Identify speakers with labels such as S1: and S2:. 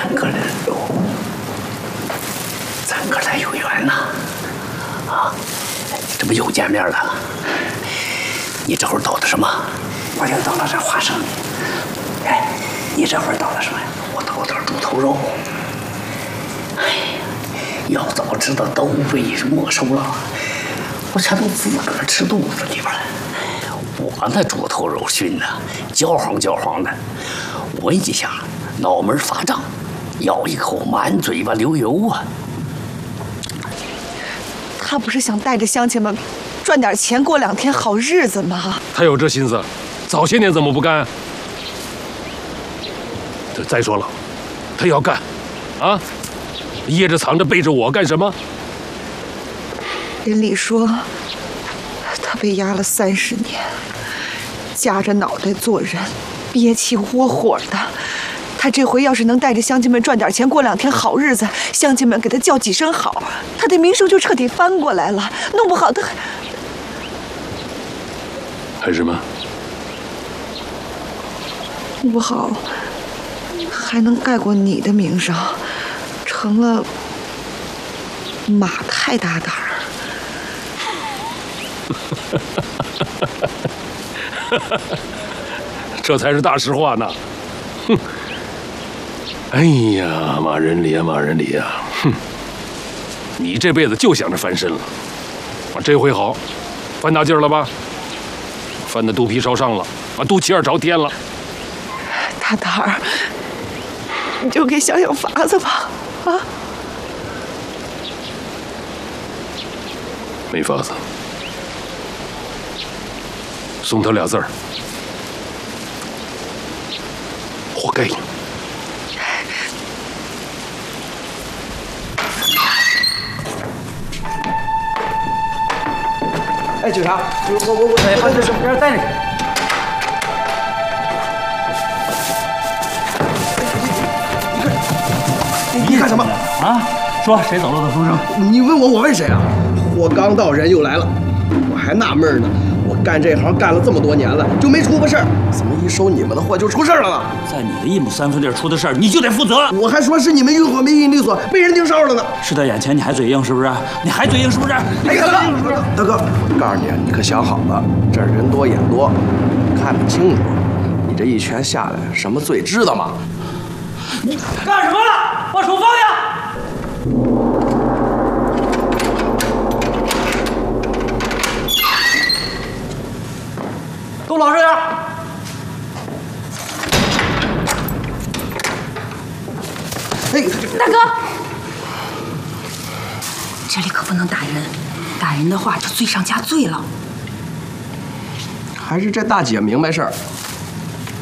S1: 个人哟，咱哥俩有缘呐！啊，这不又见面了？你这会儿捣的什么？我就捣了这花生。哎，你这会儿捣的什么呀？我捣点猪头肉。哎呀，要早知道都被没收了，我全都自个儿吃肚子里边了。我那猪头肉熏的焦黄焦黄的，闻一下脑门发胀，咬一口满嘴巴流油啊！
S2: 他不是想带着乡亲们赚点钱过2天好日子吗？
S3: 他有这心思，早些年怎么不干？再说了，他要干，啊，掖着藏着背着我干什么？
S2: 人里说，他被压了30年，夹着脑袋做人，憋气窝火的。他这回要是能带着乡亲们赚点钱过2天好日子，乡亲们给他叫几声好，他的名声就彻底翻过来了。弄不好他
S3: 还什么？
S2: 弄不好还能盖过你的名声，成了马太大胆儿。
S3: 这才是大实话呢！哼！哎呀，马仁礼啊，马仁礼啊！哼！你这辈子就想着翻身了，这回好，翻大劲儿了吧？翻得肚皮朝上了，肚脐眼朝天了。
S2: 大胆儿，你就给想想法子吧，啊！
S3: 没法子，送他俩字儿：活该。
S4: 哎，警察，我，哎，把这什么让带着去。你干什么？
S5: 啊？说谁走漏的风声？
S4: 你问我，我问谁啊？我刚到，人又来了，我还纳闷呢。我干这行干了这么多年了，就没出过事儿，怎么一收你们的货就出事儿了呢？
S5: 在你的1亩3分地出的事儿，你就得负责。
S4: 我还说是你们运货没运利索，被人盯梢了呢。
S5: 事到眼前，你还嘴硬是不是？你还嘴硬是不是？
S4: 哎，大哥，我告诉你，你可想好了，这儿人多眼多，看得清楚。你这一拳下来，什么罪知道吗？
S5: 你干什么了？把手放下！给我老实点！
S4: 哎，
S6: 大哥，这里可不能打人，打人的话就罪上加罪了。
S4: 还是这大姐明白事儿，